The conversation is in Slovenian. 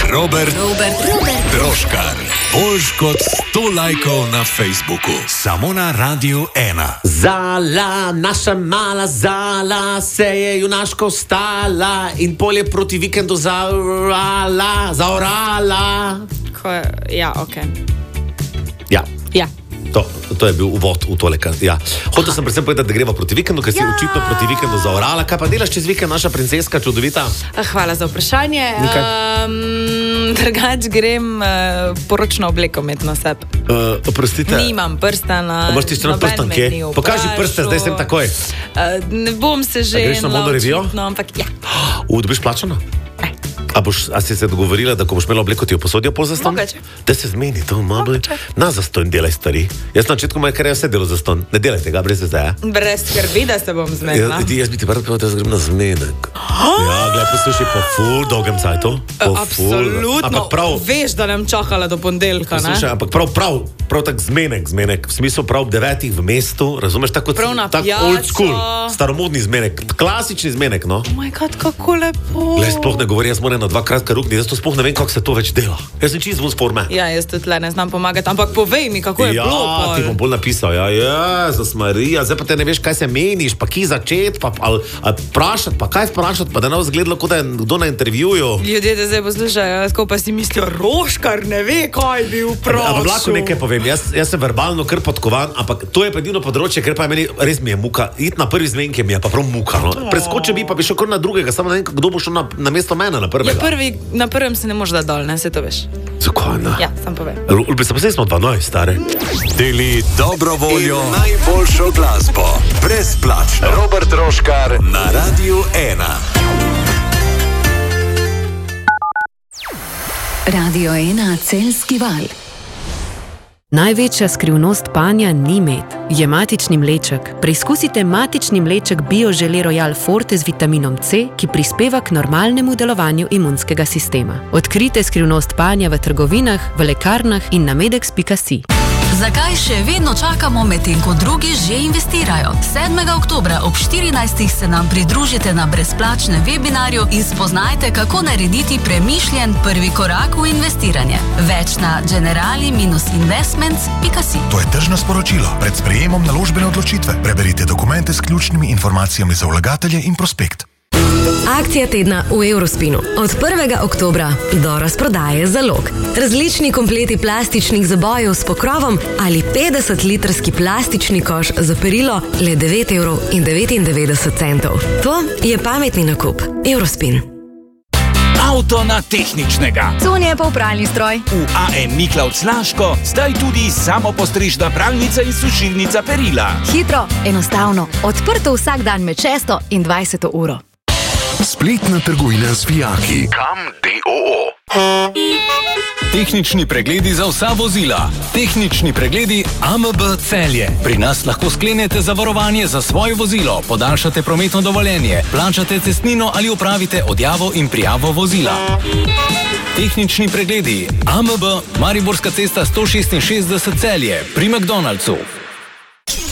Robert Troškar. Boljš kot 100 lajkov na Facebooku. Samo na Radiu 1. Zala, naša mala Zala se je junaško vstala in polje proti vikendu zaorala. Ja, okej. Ja. Ja. To je bil uvod v tole. Ja. Hotel sem predvsem povedati, da greva proti vikendu, ker si očitno proti vikendu zaorala. Kaj pa delaš čez vikend, naša princeska čudovita? Hvala za vprašanje. Drugač grem poročno obleko med na sebe. Oprostite. Nimam prstana. Imaš ti še na prstanke? Pokaži prste, zdaj sem takoj. Ne bom se že greš na modno revijo? No, ampak ja. Dobiš plačano? A si se dogovorila, da ko boš imela obleko, ti jo posodijo po zaston? Mogoče. Da se zmeni to malo. Na zaston delaj, stari. Jaz na začetku moje kariere vse delo zaston. Ne delaj tega, brez zdaj. Brez skrbi, da se bom zmenila. Jaz bi ti prvi povedal, da grem na zmenek. Ja, gledaj, poslušaj, po ful dolgem cajtu. Absolutno. Veš, da nam čakala do ponedeljka, ne? Poslušaj, ampak prav tak zmenek. V smislu prav ob 9 v mestu, razumeš, tako old school, staromodni zmenek, klasični zmenek, no. Oh my God, kako lepo. Glej, sploh ne govori, jaz moram na 2 kratka rukni, jaz to sploh ne vem, kako se to več dela. Jaz sem čisto z forme. Ja, jaz tudi ne znam pomagati, ampak povej mi, kako je bilo. Ja, ti bom bolj napisal, Jezus Marija, zdaj pa te ne veš, kaj se meniš, pa ki začet, pa vprašati, pa kaj vprašati, pa da ne bo izgledalo, kot da je kdo na intervjuju. Ljudje te zdaj poslušajo, tako pa si mislijo, Roškar ne ve, kaj bi vprašal. Ampak lahko nekaj povem, jaz sem verbalno kar podkovan, ampak to je pa edino področje, ker pa je meni res mi je muka. Iti na prvi zmenke mi je pa prav muka. No? Preskočil bi pa bi šel kar na drugega, samo ne vem, kdo bo šel na mesto mene, na prvega. Ja, na prvem se ne moreš dati dol, ne, se to veš. Zakaj ne? Ja, sam povem. Ulbi, pa zdaj smo 12, stare. Deli dobro voljo in najboljšo glasbo. Brezplačno. Robert Troškar na Radiu 1. Radio 1 Celjski val. Največja skrivnost panja ni med, je matični mleček. Preizkusite matični mleček Bio-Žele Royal Forte z vitaminom C, ki prispeva k normalnemu delovanju imunskega sistema. Odkrite skrivnost panja v trgovinah, v lekarnah in na medex.si. Zakaj še vedno čakamo, medtem ko drugi že investirajo? 7. oktobra ob 14. se nam pridružite na brezplačnem webinarju in spoznajte, kako narediti premišljen prvi korak v investiranje. Več na generali-investments.si. To je tržno sporočilo. Pred sprejemom naložbene odločitve preberite dokumente s ključnimi informacijami za vlagatelje in prospekt. Akcija tedna v Eurospinu. Od 1. oktobra do razprodaje zalog. Različni kompleti plastičnih zabojev s pokrovom ali 50-litrski plastični koš za perilo le 9,99 €. To je pametni nakup. Eurospin. Avto na tehničnega. Sonja pa pralni stroj. V AM Miklavc Laško zdaj tudi samopostrižna pralnica in sušilnica perila. Hitro, enostavno, odprto vsak dan med 6 in 20 uro. Spletna trgovina z vijaki. Kam DOO. Tehnični pregledi za vsa vozila. Tehnični pregledi AMB Celje. Pri nas lahko sklenete zavarovanje za svoje vozilo, podaljšate prometno dovoljenje, plačate cestnino ali opravite odjavo in prijavo vozila. Tehnični pregledi AMB Mariborska cesta 166 Celje pri McDonald'su.